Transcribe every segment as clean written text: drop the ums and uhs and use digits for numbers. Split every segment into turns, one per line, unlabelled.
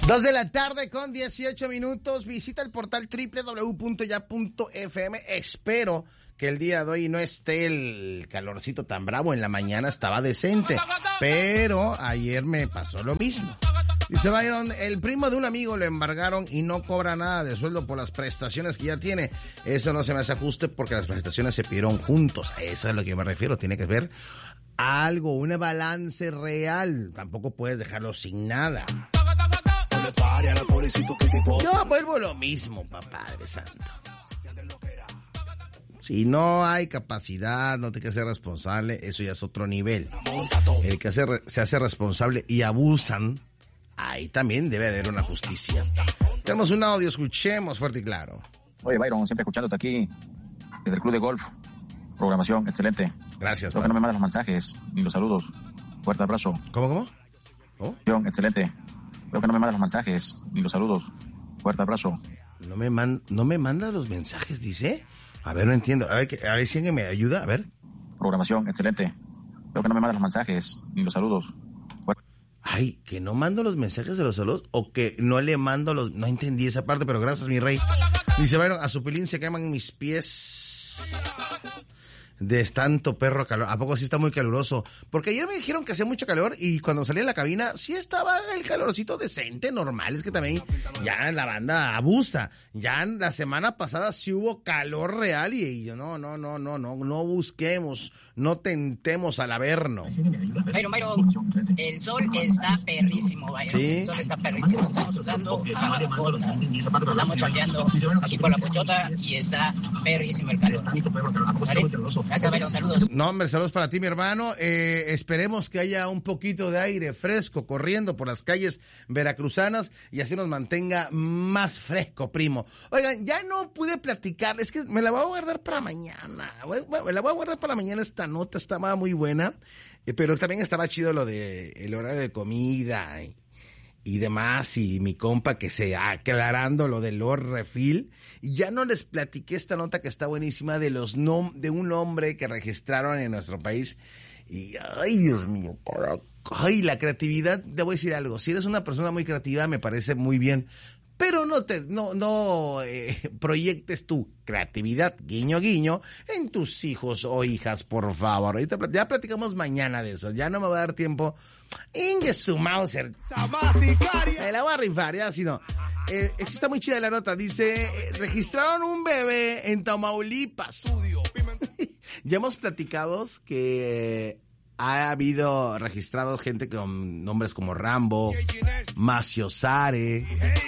2 de la tarde con 18 minutos. Visita el portal www.ya.fm. Espero que el día de hoy no esté el calorcito tan bravo. En la mañana estaba decente, pero ayer me pasó lo mismo. Dice Byron, el primo de un amigo lo embargaron y no cobra nada de sueldo por las prestaciones que ya tiene. Eso no se me hace ajuste porque las prestaciones se pidieron juntos. A eso es a lo que yo me refiero. Tiene que ver algo, un balance real. Tampoco puedes dejarlo sin nada. Yo vuelvo lo mismo, papá Padre Santo. Si no hay capacidad, no te que ser responsable, eso ya es otro nivel. El que se hace responsable y abusan, ahí también debe haber una justicia. Tenemos un audio, escuchemos fuerte y claro.
Oye, Byron, siempre escuchándote aquí desde el club de golf. Programación excelente.
Gracias,
Creo que no me mandas los mensajes ni los saludos. Fuerte abrazo.
¿Cómo?
¿Oh? Excelente. Creo que no me mandas los mensajes ni los saludos. Fuerte abrazo.
No me manda los mensajes, dice. A ver, no entiendo. A ver si alguien me ayuda. A ver.
Programación excelente. Creo que no me mandas los mensajes ni los saludos.
Ay, que no mando los mensajes de los saludos o que no le mando los... No entendí esa parte, pero gracias, mi rey. Dice, bueno, a su pelín se queman mis pies de tanto perro calor. ¿A poco sí está muy caluroso? Porque ayer me dijeron que hacía mucho calor y cuando salí a la cabina sí estaba el calorcito decente, normal. Es que también ya la banda abusa. Ya la semana pasada sí hubo calor real y yo no busquemos, no tentemos al averno.
Byron, el sol está perrísimo, Byron.
¿Sí?
El sol está perrísimo. Estamos sudando a botas. Estamos chambeando aquí por la Pochota y está perrísimo el calor. ¿Vale? Gracias, Byron. Saludos.
No, hombre, saludos para ti, mi hermano. Esperemos que haya un poquito de aire fresco corriendo por las calles veracruzanas y así nos mantenga más fresco, primo. Oigan, ya no pude platicar, es que me la voy a guardar para mañana. Me la voy a guardar para mañana, esta nota estaba muy buena, pero también estaba chido lo de el horario de comida y demás, y mi compa que se aclarando lo del Lord Refill. Y ya no les platiqué esta nota que está buenísima de de un hombre que registraron en nuestro país. Y, ay, Dios mío, ay, la creatividad, te voy a decir algo. Si eres una persona muy creativa, me parece muy bien. Pero no proyectes tu creatividad, guiño, guiño, en tus hijos o hijas, por favor. Ya platicamos mañana de eso. Ya no me va a dar tiempo. Inge su Mauser. Me la voy a rifar, ya, si no. Está muy chida la nota. Dice, registraron un bebé en Tamaulipas. Ya hemos platicado que ha habido registrados gente con nombres como Rambo, Maciosare,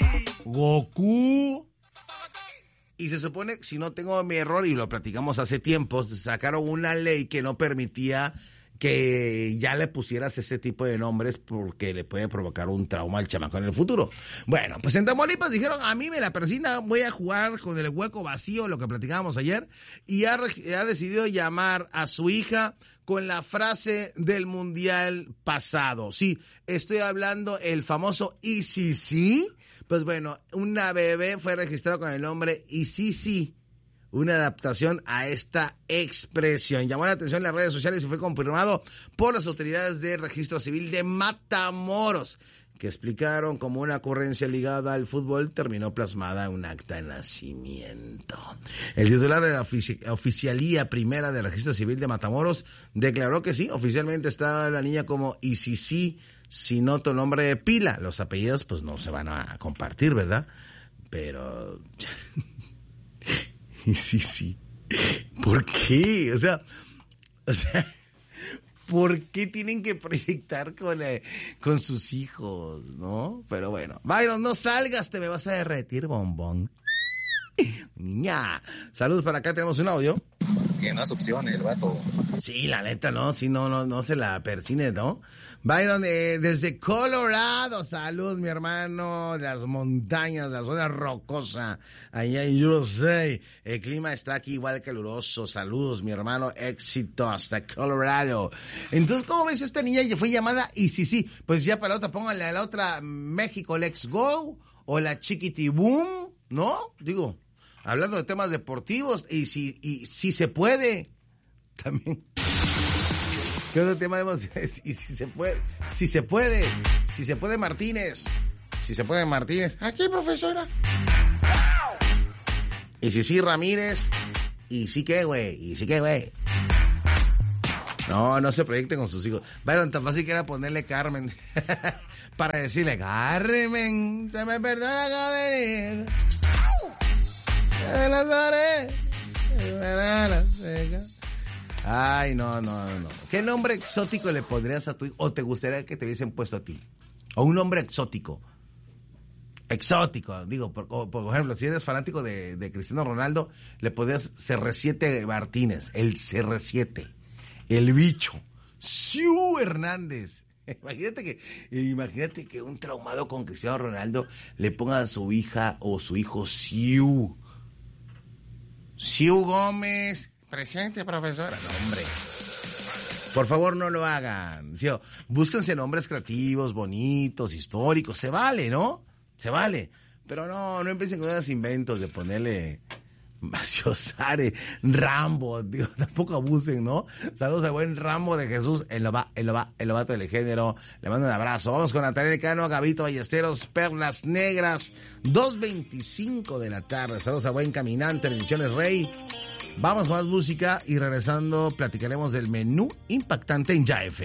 Goku. Y se supone, si no tengo mi error, y lo platicamos hace tiempo, sacaron una ley que no permitía que ya le pusieras ese tipo de nombres porque le puede provocar un trauma al chamaco en el futuro. Bueno, pues en Tamaulipas dijeron, a mí me la persina, voy a jugar con el hueco vacío, lo que platicábamos ayer, y ha decidido llamar a su hija con la frase del mundial pasado. Sí, estoy hablando el famoso ¿y si sí? Pues bueno, una bebé fue registrada con el nombre ¿y si sí? Una adaptación a esta expresión. Llamó la atención en las redes sociales y fue confirmado por las autoridades de registro civil de Matamoros, que explicaron cómo una ocurrencia ligada al fútbol terminó plasmada en un acta de nacimiento. El titular de la Oficialía Primera de Registro Civil de Matamoros declaró que sí, oficialmente estaba la niña como y si noto el nombre de pila. Los apellidos pues no se van a compartir, ¿verdad? Pero... Y sí. ¿Por qué? O sea, ¿por qué tienen que proyectar con sus hijos, no? Pero bueno, Byron, no salgas, te me vas a derretir, bombón. Niña, saludos para acá, tenemos un audio.
Que más opciones, el vato.
Sí, la neta, no, sí, no se la persine, ¿no? Byron, desde Colorado, salud, mi hermano, las montañas, la zona rocosa, allá en USA, el clima está aquí igual caluroso, saludos, mi hermano, éxito hasta Colorado. Entonces, ¿cómo ves esta niña que fue llamada? Y sí, pues ya para la otra, pónganle a la otra México Let's Go, o la Chiquitibum, ¿no? Digo, hablando de temas deportivos, y si se puede, también. ¿Qué otro tema debemos? Y si se puede Martínez. Si se puede, Martínez. Aquí, profesora. Y si sí, Ramírez. Y sí que, güey. No se proyecte con sus hijos. Bueno, tan fácil que era ponerle Carmen. Para decirle, Carmen, se me perdió la cadena. Ay, no. ¿Qué nombre exótico le pondrías a tu hijo? ¿O te gustaría que te hubiesen puesto a ti? O un nombre exótico. Exótico, digo, por ejemplo, si eres fanático de Cristiano Ronaldo, le podrías CR7 Martínez, el CR7, el bicho, Siu Hernández. Imagínate que un traumado con Cristiano Ronaldo le ponga a su hija o su hijo Siu Gómez, presente, profesora. No, hombre. Por favor, no lo hagan. Sí, búsquense nombres creativos, bonitos, históricos, se vale, ¿no? Se vale, pero no empiecen con esos inventos de ponerle Maciosare, Rambo, digo, tampoco abusen, ¿no? Saludos al buen Rambo de Jesús, el novato del género, le mando un abrazo. Vamos con Natalia Cano, Gabito Ballesteros, Perlas Negras, 2:25 de la tarde. Saludos al buen Caminante, bendiciones Rey. Vamos con más música y regresando platicaremos del menú impactante en YF.